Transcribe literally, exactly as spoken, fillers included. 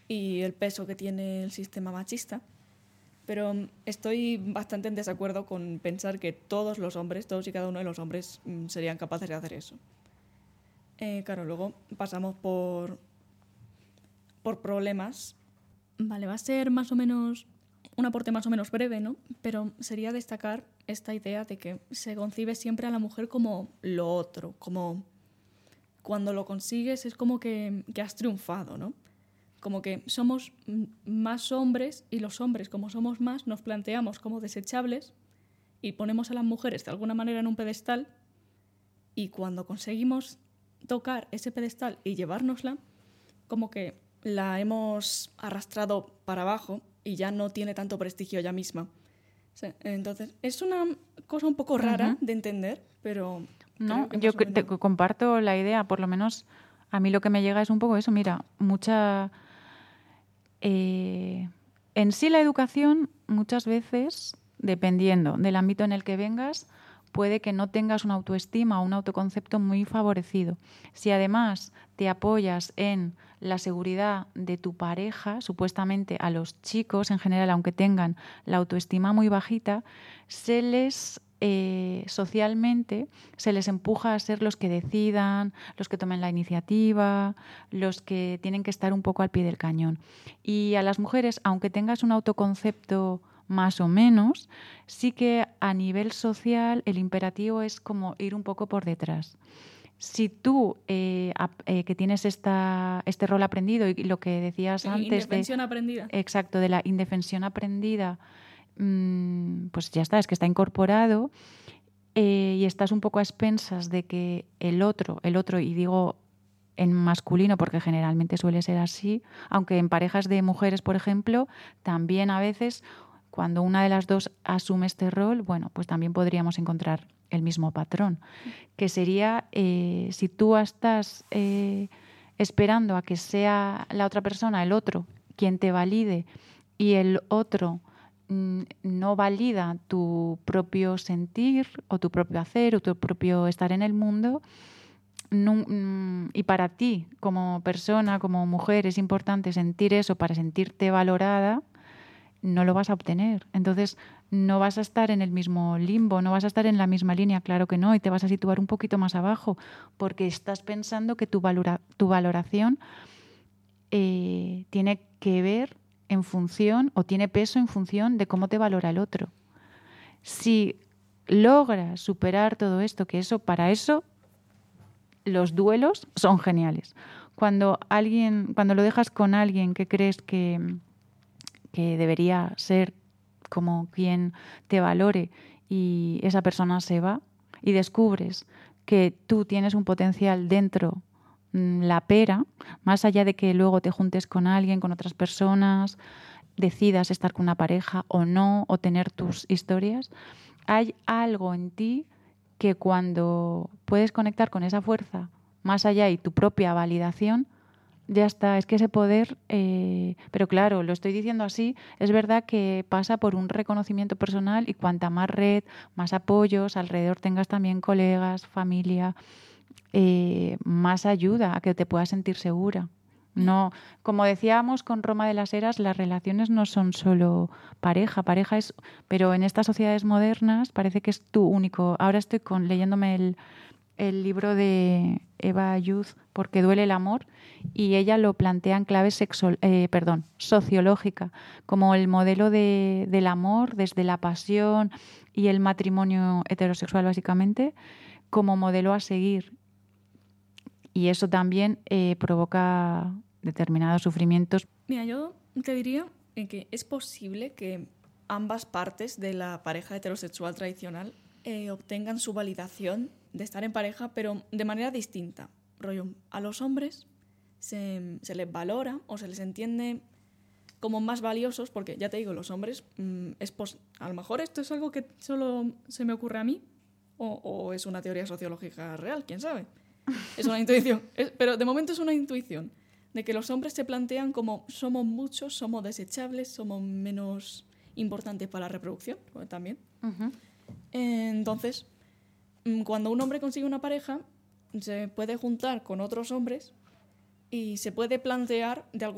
y el peso que tiene el sistema machista. Pero estoy bastante en desacuerdo con pensar que todos los hombres, todos y cada uno de los hombres, serían capaces de hacer eso. Eh, claro, luego pasamos por, por problemas. Vale, va a ser más o menos un aporte más o menos breve, ¿no? Pero sería destacar esta idea de que se concibe siempre a la mujer como lo otro, como cuando lo consigues es como que, que has triunfado, ¿no? Como que somos más hombres y los hombres, como somos más, nos planteamos como desechables y ponemos a las mujeres de alguna manera en un pedestal, y cuando conseguimos tocar ese pedestal y llevárnosla, como que la hemos arrastrado para abajo y ya no tiene tanto prestigio ella misma. O sea, entonces, es una cosa un poco rara uh-huh. de entender, pero... No, yo menos... te comparto la idea, por lo menos a mí lo que me llega es un poco eso, mira, mucha... Eh, en sí la educación muchas veces, dependiendo del ámbito en el que vengas, puede que no tengas una autoestima o un autoconcepto muy favorecido. Si además te apoyas en la seguridad de tu pareja, supuestamente a los chicos en general, aunque tengan la autoestima muy bajita, se les... Eh, socialmente se les empuja a ser los que decidan, los que tomen la iniciativa, los que tienen que estar un poco al pie del cañón. Y a las mujeres, aunque tengas un autoconcepto más o menos, sí que a nivel social el imperativo es como ir un poco por detrás. Si tú, eh, eh, que tienes esta, este rol aprendido y lo que decías sí, antes... Indefensión de, aprendida. Exacto, de la indefensión aprendida, pues ya está, es que está incorporado eh, y estás un poco a expensas de que el otro, el otro, y digo en masculino porque generalmente suele ser así, aunque en parejas de mujeres, por ejemplo, también a veces cuando una de las dos asume este rol, bueno, pues también podríamos encontrar el mismo patrón, que sería eh, si tú estás eh, esperando a que sea la otra persona, el otro, quien te valide y el otro no valida tu propio sentir o tu propio hacer o tu propio estar en el mundo, no, y para ti como persona, como mujer, es importante sentir eso para sentirte valorada, no lo vas a obtener. Entonces no vas a estar en el mismo limbo, no vas a estar en la misma línea, claro que no, y te vas a situar un poquito más abajo porque estás pensando que tu, valora, tu valoración eh, tiene que ver en función o tiene peso en función de cómo te valora el otro. Si logras superar todo esto, que eso para eso los duelos son geniales. Cuando alguien, cuando lo dejas con alguien que crees que, que debería ser como quien te valore y esa persona se va y descubres que tú tienes un potencial dentro, la pera, más allá de que luego te juntes con alguien, con otras personas, decidas estar con una pareja o no, o tener tus historias, hay algo en ti que cuando puedes conectar con esa fuerza más allá y tu propia validación, ya está, es que ese poder, eh, pero claro, lo estoy diciendo así, es verdad que pasa por un reconocimiento personal y cuanta más red, más apoyos, alrededor tengas también colegas, familia, eh, más ayuda a que te puedas sentir segura. No, como decíamos con Roma de las Heras, las relaciones no son solo pareja, pareja es, pero en estas sociedades modernas parece que es tu único. Ahora estoy con leyéndome el, el libro de Eva Youth, Porque duele el amor, y ella lo plantea en clave sexual, eh, perdón, sociológica, como el modelo de, del amor desde la pasión y el matrimonio heterosexual básicamente, como modelo a seguir. Y eso también eh, provoca determinados sufrimientos. Mira, yo te diría que es posible que ambas partes de la pareja heterosexual tradicional eh, obtengan su validación de estar en pareja, pero de manera distinta. Rollo, a los hombres se, se les valora o se les entiende como más valiosos, porque ya te digo, los hombres, mmm, es pos- a lo mejor esto es algo que solo se me ocurre a mí, o, o es una teoría sociológica real, quién sabe. Es una intuición, es, pero de momento es una intuición de que los hombres se plantean como somos muchos, somos desechables, somos menos importantes para la reproducción también. Uh-huh. Entonces, cuando un hombre consigue una pareja, se puede juntar con otros hombres y se puede plantear de alguna